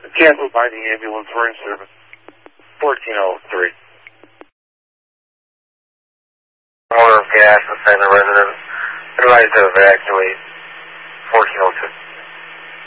Cancel by the ambulance. We're in service. 1403. Order of gas inside the residence. Advised to evacuate. 1402.